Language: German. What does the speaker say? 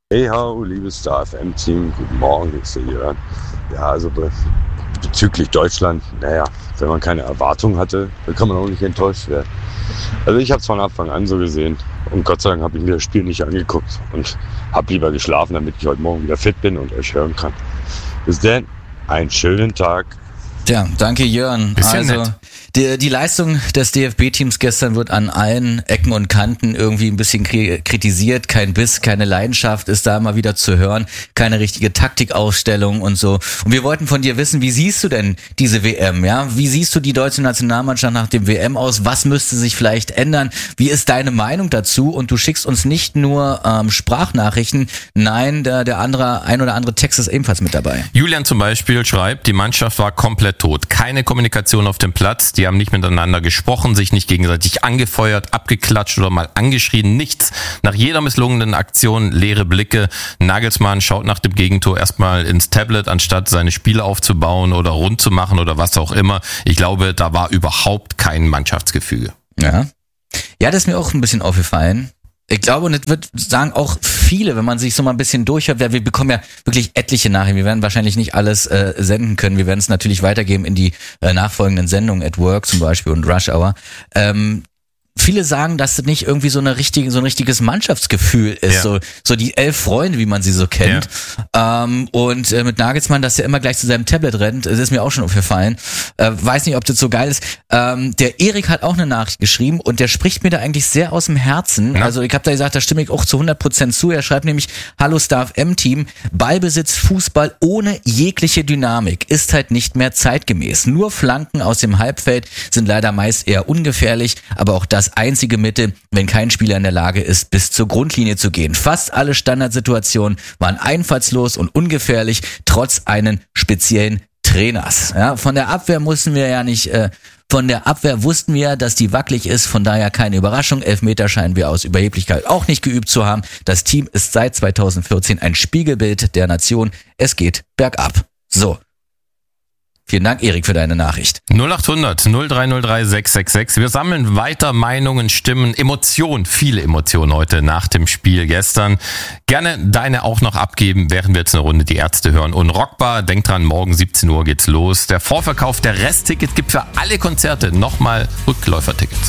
Hey ho, liebes Star FM-Team, guten Morgen, ich sehe Jörn. Ja, also bezüglich Deutschland, naja, wenn man keine Erwartung hatte, dann kann man auch nicht enttäuscht werden. Also ich habe es von Anfang an so gesehen und Gott sei Dank habe ich mir das Spiel nicht angeguckt und habe lieber geschlafen, damit ich heute Morgen wieder fit bin und euch hören kann. Bis dann, einen schönen Tag. Tja, danke Jörn. Bisschen Also nett. die Leistung des DFB-Teams gestern wird an allen Ecken und Kanten irgendwie ein bisschen kritisiert. Kein Biss, keine Leidenschaft ist da immer wieder zu hören. Keine richtige Taktikausstellung und so. Und wir wollten von dir wissen, wie siehst du denn diese WM? Ja, wie siehst du die deutsche Nationalmannschaft nach dem WM aus? Was müsste sich vielleicht ändern? Wie ist deine Meinung dazu? Und du schickst uns nicht nur Sprachnachrichten. Nein, ein oder andere Text ist ebenfalls mit dabei. Julian zum Beispiel schreibt, die Mannschaft war komplett tot. Keine Kommunikation auf dem Platz. Die haben nicht miteinander gesprochen, sich nicht gegenseitig angefeuert, abgeklatscht oder mal angeschrien. Nichts. Nach jeder misslungenen Aktion leere Blicke. Nagelsmann schaut nach dem Gegentor erstmal ins Tablet, anstatt seine Spiele aufzubauen oder rund zu machen oder was auch immer. Ich glaube, da war überhaupt kein Mannschaftsgefüge. Ja. Ja, das ist mir auch ein bisschen aufgefallen. Ich glaube, und das wird sagen auch viele, wenn man sich so mal ein bisschen durchhört, wir bekommen ja wirklich etliche Nachrichten. Wir werden wahrscheinlich nicht alles senden können. Wir werden es natürlich weitergeben in die nachfolgenden Sendungen, At Work zum Beispiel und Rush Hour. Viele sagen, dass das nicht irgendwie so ein richtiges Mannschaftsgefühl ist, Ja. so die 11 Freunde, wie man sie so kennt. Und mit Nagelsmann, dass er immer gleich zu seinem Tablet rennt, das ist mir auch schon aufgefallen. Weiß nicht, ob das so geil ist. Der Erik hat auch eine Nachricht geschrieben und der spricht mir da eigentlich sehr aus dem Herzen. Ja. Also ich habe da gesagt, da stimme ich auch zu 100% zu. Er schreibt nämlich, hallo Star FM-Team, Ballbesitz, Fußball ohne jegliche Dynamik ist halt nicht mehr zeitgemäß. Nur Flanken aus dem Halbfeld sind leider meist eher ungefährlich, aber auch das einzige Mittel, wenn kein Spieler in der Lage ist, bis zur Grundlinie zu gehen. Fast alle Standardsituationen waren einfallslos und ungefährlich, trotz einen speziellen Trainers. Ja, von der Abwehr wussten wir, dass die wackelig ist, von daher keine Überraschung. Elfmeter scheinen wir aus Überheblichkeit auch nicht geübt zu haben. Das Team ist seit 2014 ein Spiegelbild der Nation. Es geht bergab. So. Vielen Dank, Erik, für deine Nachricht. 0800 0303 666. Wir sammeln weiter Meinungen, Stimmen, Emotionen, viele Emotionen heute nach dem Spiel gestern. Gerne deine auch noch abgeben, während wir jetzt eine Runde die Ärzte hören. Unrockbar, denk dran, morgen 17 Uhr geht's los. Der Vorverkauf der Resttickets gibt für alle Konzerte nochmal Rückläufertickets.